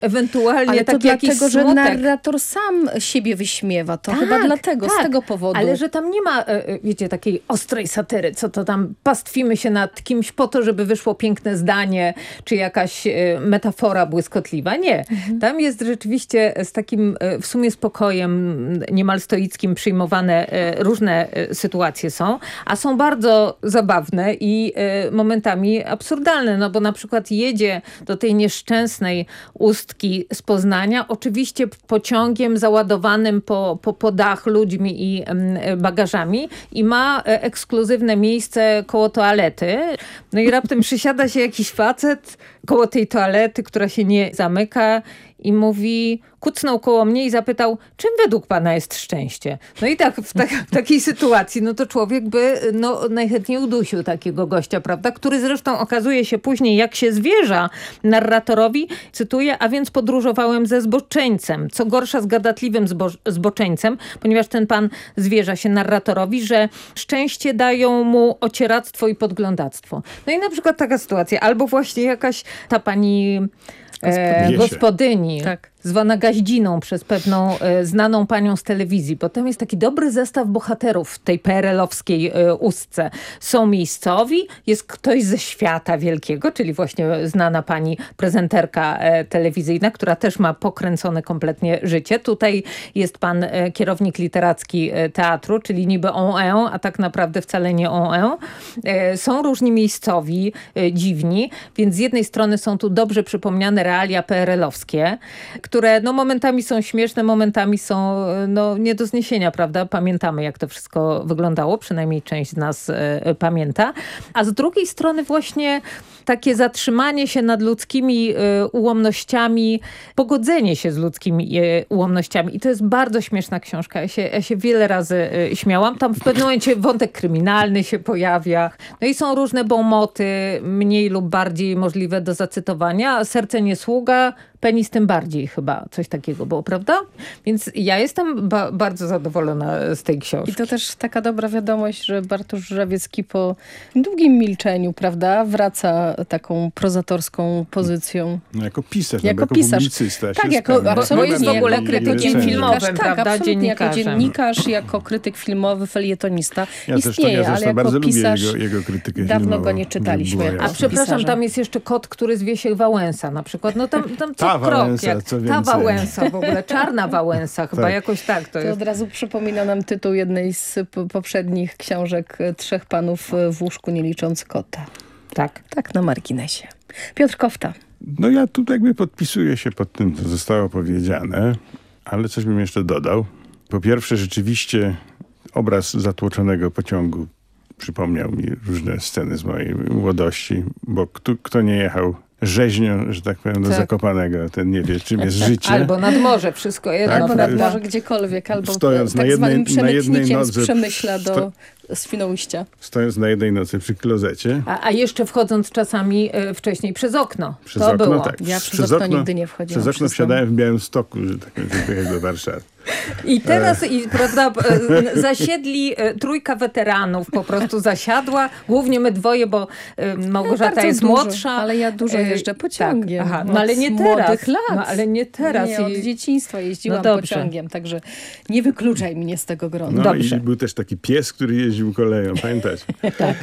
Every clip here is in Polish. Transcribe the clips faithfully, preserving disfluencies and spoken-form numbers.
ewentualnie ale to taki jakiś dlatego, że smutek. narrator sam siebie wyśmiewa. To Tak, chyba dlatego, tak, z tego powodu. Ale że tam nie ma, wiecie, takiej ostrej satyry, co to tam pastwimy się nad kimś po to, żeby wyszło piękne zdanie, czy jakaś metafora błyskotliwa. Nie. Mhm. Tam jest rzeczywiście z takim w sumie spokojem, niemal stoickim przyjmowane różne sytuacje są, a są bardzo zabawne i momentami absurdalne, no bo na przykład jedzie do tej nieszczęsnej Ustki z Poznania, oczywiście pociągiem załadowanym po, po, po dach ludźmi i bagażami i ma ekskluzywne miejsce koło toalety. No i raptem przysiada się jakiś facet koło tej toalety, która się nie zamyka i mówi, kucnął koło mnie i zapytał, czym według pana jest szczęście? No i tak w, tak, w takiej sytuacji, no to człowiek by no, najchętniej udusił takiego gościa, prawda? Który zresztą okazuje się później, jak się zwierza narratorowi, cytuję, a więc podróżowałem ze zboczeńcem. Co gorsza z gadatliwym zbo- zboczeńcem, ponieważ ten pan zwierza się narratorowi, że szczęście dają mu ocieractwo i podglądactwo. No i na przykład taka sytuacja. Albo właśnie jakaś ta pani e, gospodyni, tak, zwana Gaździną przez pewną e, znaną panią z telewizji, bo tam jest taki dobry zestaw bohaterów w tej P R L-owskiej e, Ustce. Są miejscowi, jest ktoś ze świata wielkiego, czyli właśnie znana pani prezenterka e, telewizyjna, która też ma pokręcone kompletnie życie. Tutaj jest pan e, kierownik literacki e, teatru, czyli niby on-en, a tak naprawdę wcale nie on-en. E, są różni miejscowi, e, dziwni, więc z jednej strony są tu dobrze przypomniane realia P R L-owskie, które no, momentami są śmieszne, momentami są no, nie do zniesienia, prawda? Pamiętamy, jak to wszystko wyglądało, przynajmniej część z nas e, pamięta. A z drugiej strony właśnie takie zatrzymanie się nad ludzkimi e, ułomnościami, pogodzenie się z ludzkimi e, ułomnościami. I to jest bardzo śmieszna książka. Ja się, ja się wiele razy e, śmiałam. Tam w pewnym momencie wątek kryminalny się pojawia. No i są różne bonmoty, mniej lub bardziej możliwe do zacytowania. Serce nie sługa, penis tym bardziej chyba. Coś takiego było, prawda? Więc ja jestem ba- bardzo zadowolona z tej książki. I to też taka dobra wiadomość, że Bartosz Żurawiecki po długim milczeniu, prawda, wraca taką prozatorską pozycją. No, jako pisarz, jako, jako pisarz. publicysta. Tak, się jako, spełnia. absolutnie, jest w ogóle jako krytykiem filmowym, tak, prawda? Absolutnie, jako Dziennikarzem. dziennikarz, jako krytyk filmowy, felietonista Ja istnieje, zresztą, ja ale zresztą jako bardzo pisarz lubię jego, jego krytykę dawno filmową. go nie czytaliśmy. Była A jasna. przepraszam, pisarza. tam jest jeszcze kot, który zwie się Wałęsa na przykład. No tam, tam co Ta krok. Wałęsa, Jak, co ta więcej. Wałęsa w ogóle, czarna Wałęsa chyba, Tak. jakoś tak to To jest. od razu przypomina nam tytuł jednej z po- poprzednich książek Trzech panów w łóżku, nie licząc kota. Tak. Tak na marginesie. Piotr Kofta. No ja tu jakby podpisuję się pod tym, co zostało powiedziane, ale coś bym jeszcze dodał. Po pierwsze, rzeczywiście obraz zatłoczonego pociągu przypomniał mi różne sceny z mojej młodości, bo kto, kto nie jechał rzeźnią, że tak powiem, do Tak. Zakopanego, ten nie wie, czym jest życie. Albo nad morze, wszystko jedno. Tak, Albo tak. nad morze gdziekolwiek, albo Stojąc tak na jednej- zwanym na jednej przemytnikiem nodze z Przemyśla do sto- Świnoujścia. Stojąc na jednej nocy przy klozecie. A, a jeszcze wchodząc czasami y, wcześniej przez okno. Przez to okno, było. tak. Ja przez okno nigdy nie wchodziłam, Przez okno przyznam. wsiadałem w Białymstoku, że tak powiem, żeby pojechać do Warszawy. I teraz i, prawda, e, zasiedli e, trójka weteranów, po prostu zasiadła. Głównie my dwoje, bo e, Małgorzata bardzo jest dużo, młodsza. ale ja dużo E, jeżdżę pociągiem. Tak, aha, no ale Od nie młodych teraz. lat. No ale nie teraz. Nie, od I- dzieciństwa jeździłam No dobrze. pociągiem, także nie wykluczaj mnie z tego grona. No Dobrze. i był też taki pies, który jeździł koleją, pamiętacie? Tak.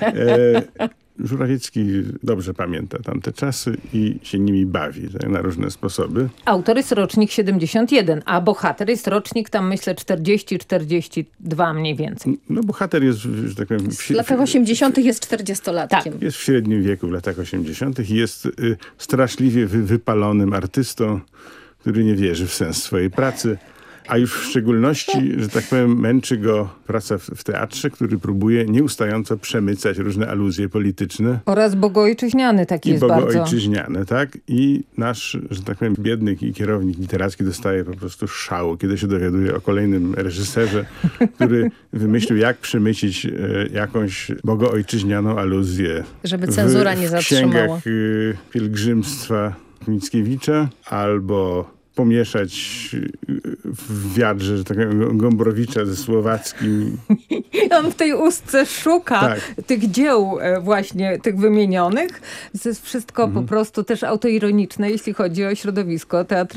E, Żurawiecki dobrze pamięta tamte czasy i się nimi bawi tak, na różne sposoby. Autor jest rocznik siedemdziesiąt jeden, a bohater jest rocznik tam myślę czterdzieści czterdzieści dwa mniej więcej. No bohater jest, że tak powiem, W latach osiemdziesiątych jest czterdziestolatkiem. Tak. jest w średnim wieku, w latach osiemdziesiątych i jest y, straszliwie wy, wypalonym artystą, który nie wierzy w sens swojej pracy. A już w szczególności, że tak powiem, męczy go praca w, w teatrze, który próbuje nieustająco przemycać różne aluzje polityczne. Oraz bogoojczyźniany taki I jest bardzo. bogoojczyźniane, tak? I nasz, że tak powiem, biedny kierownik literacki dostaje po prostu szału, kiedy się dowiaduje o kolejnym reżyserze, który wymyślił, jak przemycić e, jakąś bogoojczyźnianą aluzję. Żeby cenzura w, nie w zatrzymała. księgach e, pielgrzymstwa Mickiewicza albo pomieszać w wiadrze, że takiego Gombrowicza ze Słowackim. On w tej ustce szuka Tak. tych dzieł e, właśnie, tych wymienionych. To jest wszystko Mhm. po prostu też autoironiczne, jeśli chodzi o środowisko teatralne.